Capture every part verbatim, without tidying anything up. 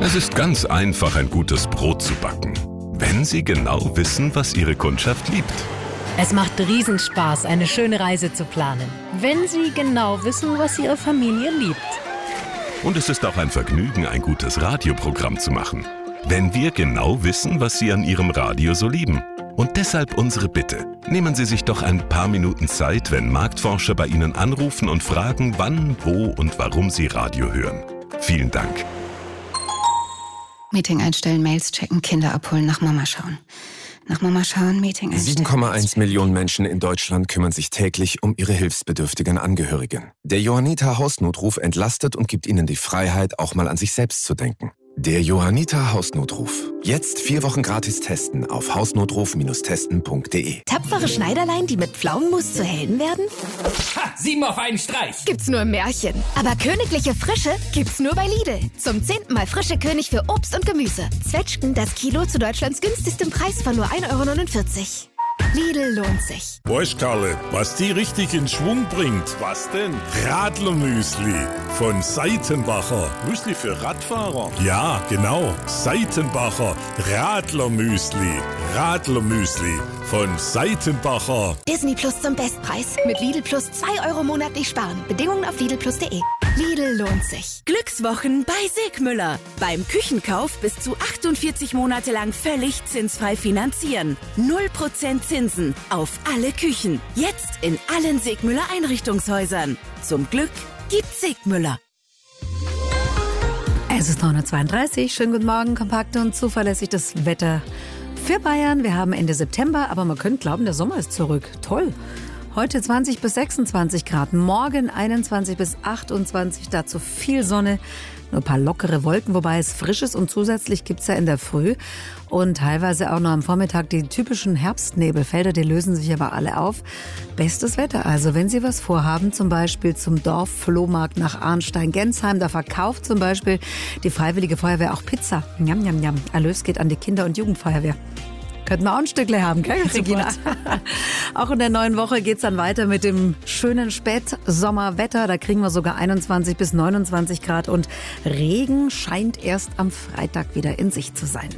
Es ist ganz einfach, ein gutes Brot zu backen, wenn Sie genau wissen, was Ihre Kundschaft liebt. Es macht Riesenspaß, eine schöne Reise zu planen, wenn Sie genau wissen, was Ihre Familie liebt. Und es ist auch ein Vergnügen, ein gutes Radioprogramm zu machen, wenn wir genau wissen, was Sie an Ihrem Radio so lieben. Und deshalb unsere Bitte. Nehmen Sie sich doch ein paar Minuten Zeit, wenn Marktforscher bei Ihnen anrufen und fragen, wann, wo und warum Sie Radio hören. Vielen Dank. Meeting einstellen, Mails checken, Kinder abholen, nach Mama schauen. Nach Mama schauen, Meeting einstellen. sieben Komma eins Millionen Menschen in Deutschland kümmern sich täglich um ihre hilfsbedürftigen Angehörigen. Der Johanniter Hausnotruf entlastet und gibt ihnen die Freiheit, auch mal an sich selbst zu denken. Der Johanniter Hausnotruf. Jetzt vier Wochen gratis testen auf hausnotruf Bindestrich testen Punkt de. Tapfere Schneiderlein, die mit Pflaumenmus zu Helden werden? Ha! Sieben auf einen Streich! Gibt's nur im Märchen. Aber königliche Frische gibt's nur bei Lidl. Zum zehnten Mal frische König für Obst und Gemüse. Zwetschgen das Kilo zu Deutschlands günstigstem Preis von nur ein Euro neunundvierzig. Lidl lohnt sich. Weißt Karle, was die richtig in Schwung bringt? Was denn? Radlermüsli von Seitenbacher. Müsli für Radfahrer? Ja, genau. Seitenbacher Radlermüsli. Radlermüsli von Seitenbacher. Disney Plus zum Bestpreis. Mit Lidl Plus zwei Euro monatlich sparen. Bedingungen auf lidl plus punkt de. Lidl lohnt sich. Glückswochen bei Sigmüller. Beim Küchenkauf bis zu achtundvierzig Monate lang völlig zinsfrei finanzieren. null Prozent Zinsen auf alle Küchen. Jetzt in allen Sigmüller Einrichtungshäusern. Zum Glück gibt's Sigmüller. Es ist neun Uhr zweiunddreißig. Schönen guten Morgen, kompakt und zuverlässig das Wetter für Bayern. Wir haben Ende September, aber man könnte glauben, der Sommer ist zurück. Toll. Heute zwanzig bis sechsundzwanzig Grad, morgen einundzwanzig bis achtundzwanzig, dazu viel Sonne, nur ein paar lockere Wolken, wobei es frisch ist und zusätzlich gibt's ja in der Früh und teilweise auch noch am Vormittag die typischen Herbstnebelfelder, die lösen sich aber alle auf. Bestes Wetter also, wenn Sie was vorhaben, zum Beispiel zum Dorfflohmarkt nach Arnstein-Gensheim, da verkauft zum Beispiel die Freiwillige Feuerwehr auch Pizza. Njam, njam, njam. Erlös geht an die Kinder- und Jugendfeuerwehr. Könnten wir auch ein Stückle haben, gell, Regina? Auch in der neuen Woche geht's dann weiter mit dem schönen Spätsommerwetter. Da kriegen wir sogar einundzwanzig bis neunundzwanzig Grad und Regen scheint erst am Freitag wieder in Sicht zu sein.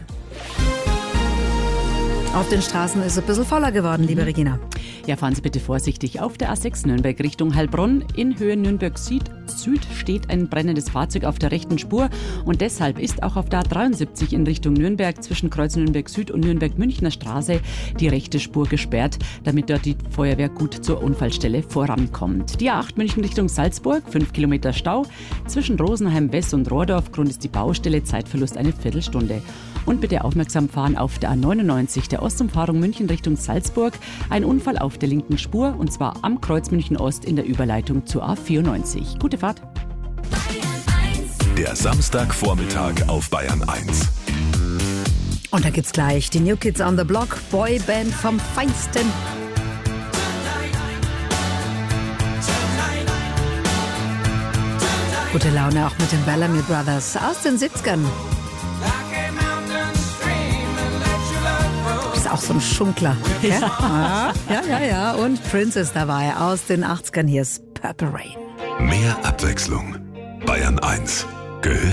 Auf den Straßen ist es ein bisschen voller geworden, liebe Regina. Ja, fahren Sie bitte vorsichtig. Auf der A sechs Nürnberg Richtung Heilbronn in Höhe Nürnberg Süd, Süd steht ein brennendes Fahrzeug auf der rechten Spur und deshalb ist auch auf der A dreiundsiebzig in Richtung Nürnberg zwischen Kreuz Nürnberg Süd und Nürnberg Münchner Straße die rechte Spur gesperrt, damit dort die Feuerwehr gut zur Unfallstelle vorankommt. Die A acht München Richtung Salzburg, fünf Kilometer Stau. Zwischen Rosenheim West und Rohrdorf, Grund ist die Baustelle, Zeitverlust eine Viertelstunde. Und bitte aufmerksam fahren auf der A neunundneunzig, der Ostumfahrung München Richtung Salzburg. Ein Unfall auf der linken Spur und zwar am Kreuz München Ost in der Überleitung zur A vierundneunzig. Gute Fahrt. Der Samstagvormittag auf Bayern eins. Und da gibt's gleich die New Kids on the Block, Boyband vom Feinsten. Gute Laune auch mit den Bellamy Brothers aus den siebzigern. Das ist auch so ein Schunkler. Okay? Ja. ja, ja, ja. Und Prince ist dabei aus den achtzigern. Hier ist Purple Rain. Mehr Abwechslung. Bayern eins. Gehört